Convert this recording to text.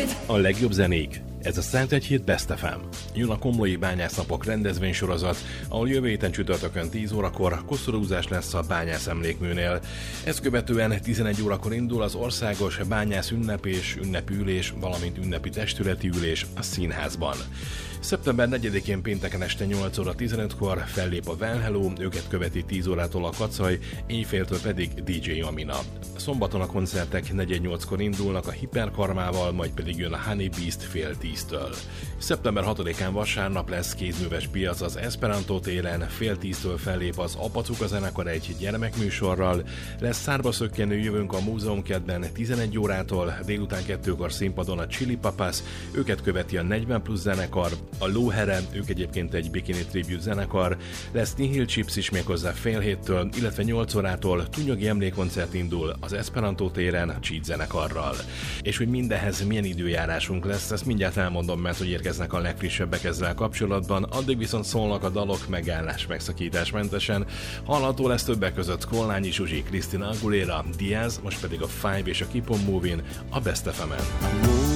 A legjobb zenék. Ez a 101 Best FM. Jön a Komlói Bányásznapok rendezvénysorozat, ahol jövő héten csütörtökön 10 órakor koszorúzás lesz a Bányász Emlékműnél. Ezt követően 11 órakor indul az országos bányász ünnep és ünnepülés, valamint ünnepi testületi ülés a színházban. Szeptember 4-én pénteken este 8 óra 15-kor fellép a Well Hello, őket követi 10 órától a Kacaj, éjféltől pedig DJ Amina. Szombaton a koncertek 4-8-kor indulnak a Hiperkarmával, majd pedig jön a Honey Beast fél 10-től. Szeptember 6-án vasárnap lesz kézműves piac az Esperanto téren, fél 10-től fellép az Apacuka zenekar egy gyermekműsorral, lesz szárba szökkenő jövőnk a Múzeumkertben 11 órától, délután 2-kor színpadon a Chili Papas, őket követi a 40 plusz zenekar, a Lóhere, ők egyébként egy bikini tribute zenekar, lesz Nihil Chips is méghozzá fél 7-től, illetve 8 órától Tunyogi emlékkoncert indul az Esperanto téren a Cheat zenekarral. És hogy mindenhez milyen időjárásunk lesz, ezt mindjárt elmondom, mert hogy érkeznek a legfrissebbek ezzel kapcsolatban, addig viszont szólnak a dalok megállás megszakításmentesen. Hallható lesz többek között Kollányi Zsuzsi, Christina Aguilera, Diaz, most pedig a Five és a Keep on Moving a Best FM-en.